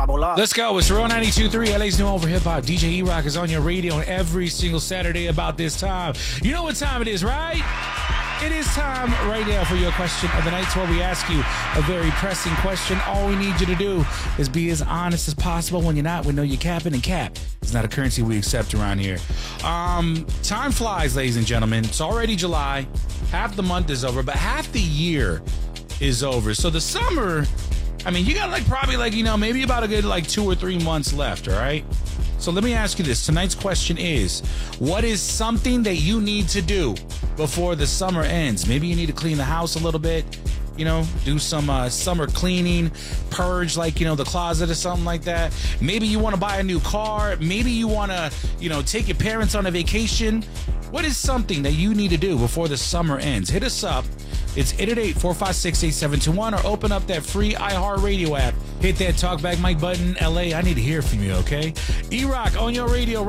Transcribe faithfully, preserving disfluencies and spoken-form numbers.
fabuloso. Let's go. It's Raw ninety-two point three, L A's new over hip-hop. D J E-Rock is on your radio every single Saturday about this time. You know what time it is, right? It is time right now for your question of the night, where we ask you a very pressing question. All we need you to do is be as honest as possible. When you're not, we know you're capping, and cap is not a currency we accept around here. Um, time flies, ladies and gentlemen. It's already July. Half the month is over, but half the year is over. So the summer, I mean, you got like probably like, you know, maybe about a good like two or three months left, all right? So let me ask you this. Tonight's question is, what is something that you need to do before the summer ends? Maybe you need to clean the house a little bit, you know, do some uh, summer cleaning, purge like, you know, the closet or something like that. Maybe you want to buy a new car. Maybe you want to, you know, take your parents on a vacation. What is something that you need to do before the summer ends? Hit us up. It's eight eight eight, four five six, eight seven two one, or open up that free iHeartRadio app. Hit that Talkback Mike button. L A, I need to hear from you, okay? E-Rock on your radio.